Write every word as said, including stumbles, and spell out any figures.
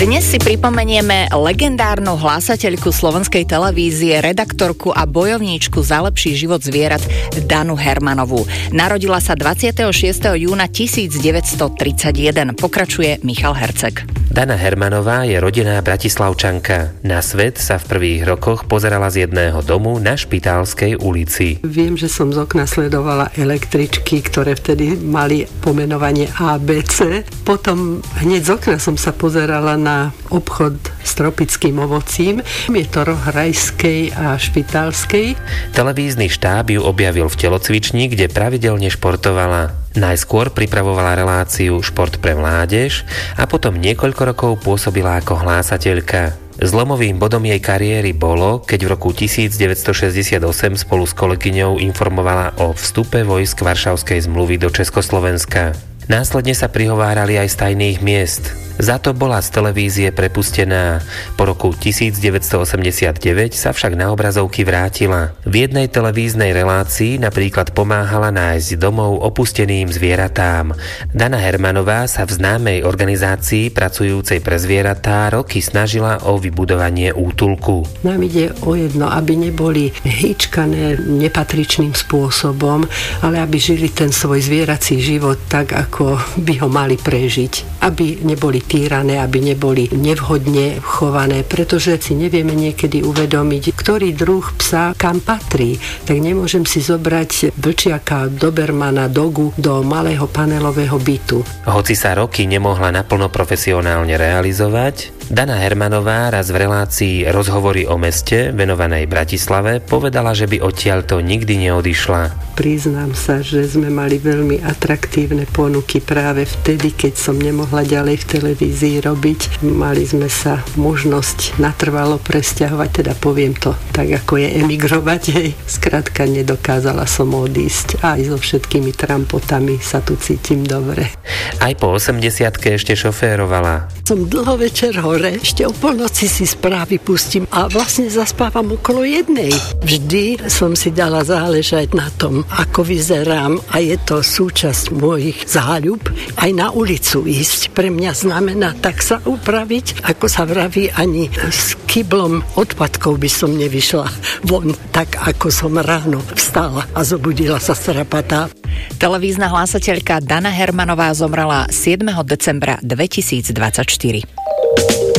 Dnes si pripomenieme legendárnu hlásateľku slovenskej televízie, redaktorku a bojovníčku za lepší život zvierat Danu Hermanovú. Narodila sa dvadsiateho šiesteho júna tisícdeväťstotridsaťjeden. Pokračuje Michal Herceg. Dana Hermanová je rodinná Bratislavčanka. Na svet sa v prvých rokoch pozerala z jedného domu na Špitálskej ulici. Viem, že som z okna sledovala električky, ktoré vtedy mali pomenovanie á bé cé. Potom hneď z okna som sa pozerala na obchod s tropickým ovocím. Je to roh Rajskej a Špitálskej. Televízny štáb ju objavil v telocvični, kde pravidelne športovala. Najskôr pripravovala reláciu Šport pre mládež a potom niekoľko rokov pôsobila ako hlásateľka. Zlomovým bodom jej kariéry bolo, keď v roku devätnásťstošesťdesiatosem spolu s kolegyňou informovala o vstupe vojsk Varšavskej zmluvy do Československa. Následne sa prihovárali aj z tajných miest. Za to bola z televízie prepustená. Po roku devätnásťstoosemdesiatdeväť sa však na obrazovky vrátila. V jednej televíznej relácii napríklad pomáhala nájsť domov opusteným zvieratám. Dana Hermanová sa v známej organizácii pracujúcej pre zvieratá roky snažila o vybudovanie útulku. Nám ide o jedno, aby neboli hýčkané nepatričným spôsobom, ale aby žili ten svoj zvierací život tak, ako by ho mali prežiť. Aby neboli týrané, aby neboli nevhodne chované, pretože si nevieme niekedy uvedomiť, ktorý druh psa kam patrí. Tak nemôžem si zobrať vlčiaka, dobermana, dogu do malého panelového bytu. Hoci sa roky nemohla naplno profesionálne realizovať, Dana Hermanová raz v relácii Rozhovory o meste venovanej Bratislave povedala, že by odtiaľto nikdy neodišla. Priznám sa, že sme mali veľmi atraktívne ponuky práve vtedy, keď som nemohla ďalej v televízii robiť. Mali sme sa možnosť natrvalo presťahovať, teda poviem to tak, ako je emigrovať. Hej. Skrátka nedokázala som odísť. Aj so všetkými trampotami sa tu cítim dobre. Aj po osemdesiatke ešte šoférovala. Som dlho večer hore, ešte o polnoci si správy pustím a vlastne zaspávam okolo jednej. Vždy som si dala záležať na tom, ako vyzerám a je to súčasť mojich záľub aj na ulicu ísť. Pre mňa znamená tak sa upraviť, ako sa vraví, ani s kyblom odpadkov by som nevyšla von, tak ako som ráno vstala a zobudila sa strapatá. Televízna hlásateľka Dana Hermanová zomrela siedmeho decembra dvetisícdvadsaťštyri.